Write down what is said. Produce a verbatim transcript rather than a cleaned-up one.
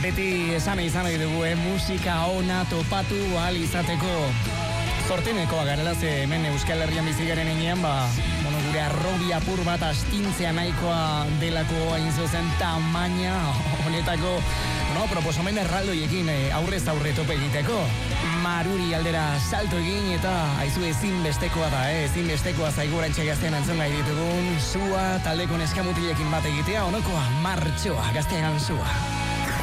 beti esan izan nahi dugu, eh? Musika ona topatu ahal izateko. Zortenekoa garela, ze hemen Euskal Herrian bizi garen enean, ba, bueno, gure arrobi apur bat astintzea nahikoa delako hain zuzen tamaina honetako, no, proposamen erraldoiekin eh, aurrez aurre tope egiteko. Maruri aldera salto egin eta aizu ezinbestekoa da, eh? Ezinbestekoa zaigu oraintxe gaztean entzun gai ditugun, sua taldeko neskamutilekin bat egitea, onokoa martxoa, gaztean sua.